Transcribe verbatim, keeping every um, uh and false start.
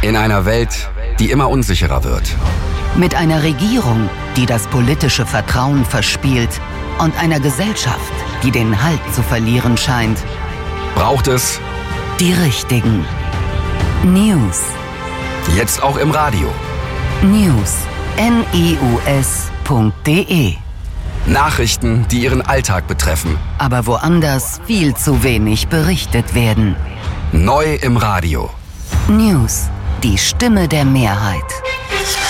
In einer Welt, die immer unsicherer wird. Mit einer Regierung, die das politische Vertrauen verspielt und einer Gesellschaft, die den Halt zu verlieren scheint, braucht es die richtigen News. Jetzt auch im Radio. News. N I U S punkt D E. Nachrichten, die Ihren Alltag betreffen. Aber woanders viel zu wenig berichtet werden. Neu im Radio. News. Die Stimme der Mehrheit.